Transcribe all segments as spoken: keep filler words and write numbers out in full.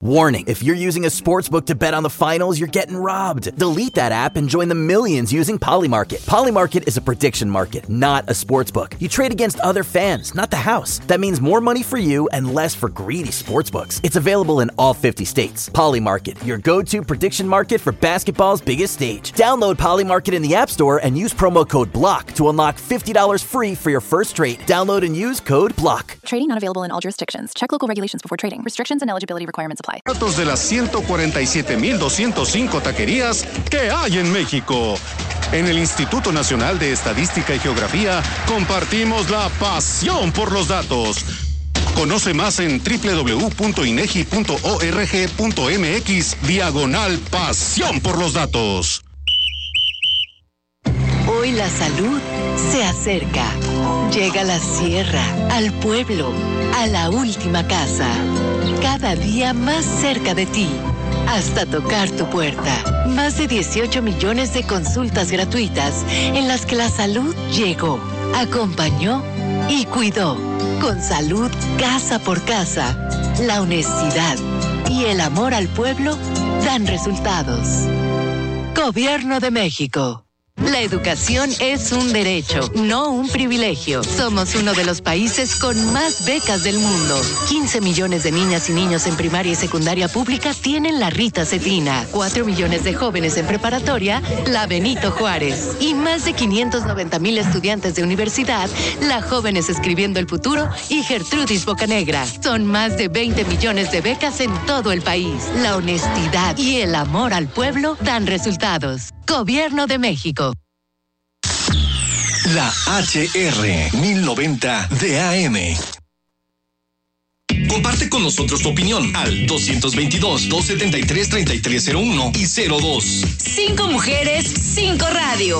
Warning, if you're using a sportsbook to bet on the finals, you're getting robbed. Delete that app and join the millions using Polymarket. Polymarket is a prediction market, not a sportsbook. You trade against other fans, not the house. That means more money for you and less for greedy sportsbooks. It's available in all fifty states. Polymarket, your go-to prediction market for basketball's biggest stage. Download Polymarket in the App Store and use promo code BLOCK to unlock fifty dollars free for your first trade. Download and use code BLOCK. Trading not available in all jurisdictions. Check local regulations before trading. Restrictions and eligibility requirements apply. Datos de las ciento cuarenta y siete mil doscientas cinco taquerías que hay en México. En el Instituto Nacional de Estadística y Geografía compartimos la pasión por los datos. Conoce más en doble u doble u doble u punto inegi punto org punto mx diagonal pasión por los datos. Hoy la salud se acerca. Llega a la sierra, al pueblo, a la última casa. Cada día más cerca de ti, hasta tocar tu puerta. Más de dieciocho millones de consultas gratuitas en las que la salud llegó, acompañó y cuidó. Con salud casa por casa, la honestidad y el amor al pueblo dan resultados. Gobierno de México. La educación es un derecho, no un privilegio. Somos uno de los países con más becas del mundo. quince millones de niñas y niños en primaria y secundaria pública tienen la Rita Cetina. cuatro millones de jóvenes en preparatoria, la Benito Juárez. Y más de quinientos noventa mil estudiantes de universidad, la Jóvenes Escribiendo el Futuro y Gertrudis Bocanegra. Son más de veinte millones de becas en todo el país. La honestidad y el amor al pueblo dan resultados. Gobierno de México. La H R mil noventa de A M. Comparte con nosotros tu opinión al dos veintidós, doscientos setenta y tres, treinta y tres cero uno y cero dos. Cinco mujeres, cinco radio.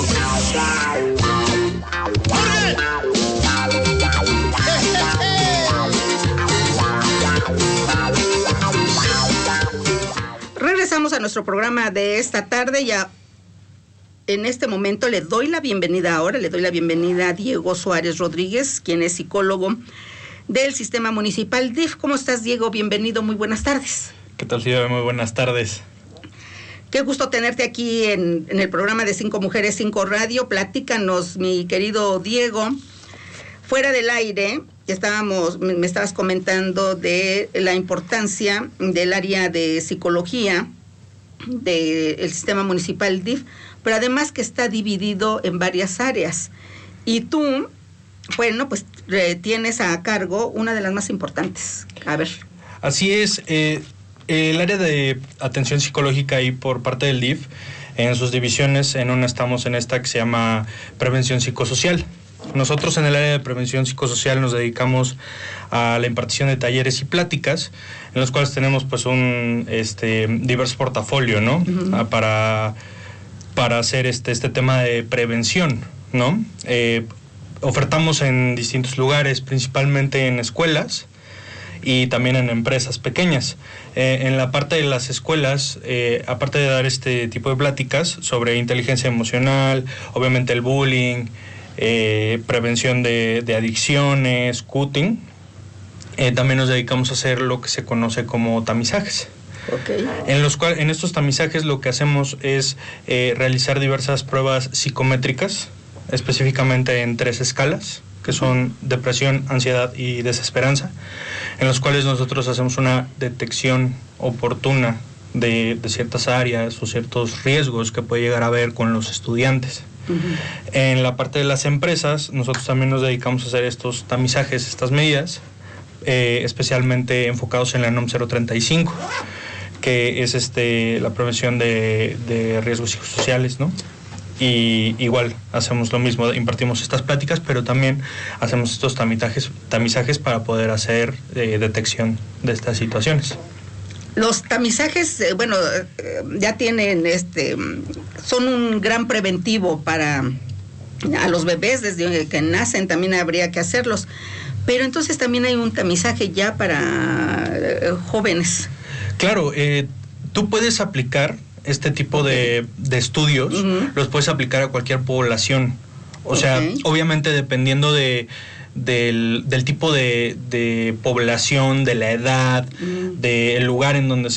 Regresamos a nuestro programa de esta tarde. Ya en este momento le doy la bienvenida ahora, le doy la bienvenida a Diego Suárez Rodríguez, quien es psicólogo del Sistema Municipal D I F. ¿Cómo estás, Diego? Bienvenido, muy buenas tardes. ¿Qué tal, Silvia? Muy buenas tardes. Qué gusto tenerte aquí en, en el programa de Cinco Mujeres, Cinco Radio. Platícanos, mi querido Diego, fuera del aire, estábamos, me, me estabas comentando de la importancia del área de psicología del Sistema Municipal D I F, pero además que está dividido en varias áreas. Y tú, bueno, pues eh, tienes a cargo una de las más importantes. A ver. Así es. Eh, el área de atención psicológica ahí por parte del D I F, en sus divisiones, en una estamos en esta que se llama prevención psicosocial. Nosotros en el área de prevención psicosocial nos dedicamos a la impartición de talleres y pláticas, en los cuales tenemos pues un este diverso portafolio, ¿no? Uh-huh. Para... para hacer este, este tema de prevención, ¿no? Eh, ofertamos en distintos lugares, principalmente en escuelas y también en empresas pequeñas. Eh, en la parte de las escuelas, eh, aparte de dar este tipo de pláticas sobre inteligencia emocional, obviamente el bullying, eh, prevención de, de adicciones, cutting, eh, también nos dedicamos a hacer lo que se conoce como tamizajes. Okay. En los cual, en estos tamizajes lo que hacemos es eh, realizar diversas pruebas psicométricas, específicamente en tres escalas, que son depresión, ansiedad y desesperanza, en los cuales nosotros hacemos una detección oportuna de, de ciertas áreas o ciertos riesgos que puede llegar a haber con los estudiantes. Uh-huh. En la parte de las empresas, nosotros también nos dedicamos a hacer estos tamizajes, estas medidas, eh, especialmente enfocados en la NOM cero treinta y cinco, que es este la prevención de, de riesgos psicosociales, ¿no? Y igual hacemos lo mismo, impartimos estas pláticas, pero también hacemos estos tamizajes, tamizajes para poder hacer eh, detección de estas situaciones. Los tamizajes, eh, bueno, eh, ya tienen, este, son un gran preventivo para a los bebés desde que nacen, también habría que hacerlos. Pero entonces también hay un tamizaje ya para eh, jóvenes. Claro, eh, tú puedes aplicar este tipo de, de estudios, uh-huh. los puedes aplicar a cualquier población. O okay. sea, obviamente dependiendo de del, del tipo de, de población, de la edad, uh-huh. del lugar en donde se